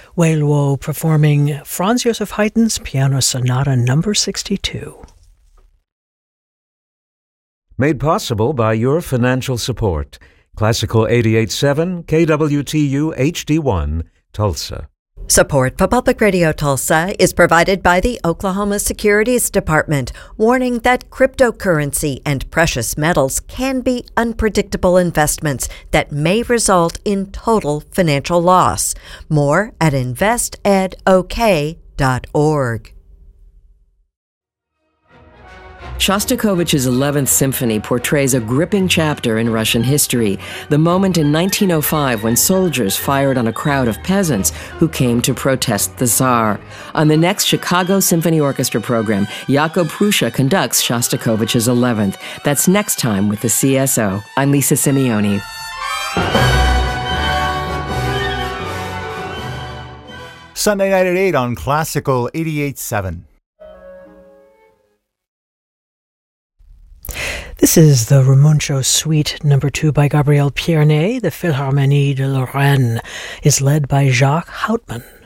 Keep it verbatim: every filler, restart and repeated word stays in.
Weilwo performing Franz Joseph Haydn's Piano Sonata number sixty-two. Made possible by your financial support. Classical eighty-eight point seven, K W T U H D one, Tulsa. Support for Public Radio Tulsa is provided by the Oklahoma Securities Department, warning that cryptocurrency and precious metals can be unpredictable investments that may result in total financial loss. More at invest ed o k dot org. Shostakovich's eleventh Symphony portrays a gripping chapter in Russian history, the moment in nineteen oh five when soldiers fired on a crowd of peasants who came to protest the Tsar. On the next Chicago Symphony Orchestra program, Jakub Prussia conducts Shostakovich's eleventh. That's next time with the C S O. I'm Lisa Simeoni. Sunday night at eight on Classical eighty-eight point seven. This is the Ramuncio Suite number two by Gabriel Pierné. The Philharmonie de Lorraine is led by Jacques Houtman.